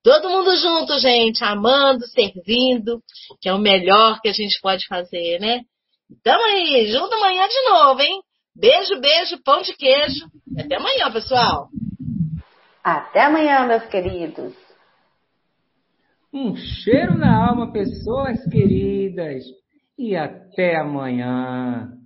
Todo mundo junto, gente, amando, servindo, que é o melhor que a gente pode fazer, né? Tamo aí, junto amanhã de novo, hein? Beijo, beijo, pão de queijo. E até amanhã, pessoal. Até amanhã, meus queridos. Um cheiro na alma, pessoas queridas. E até amanhã.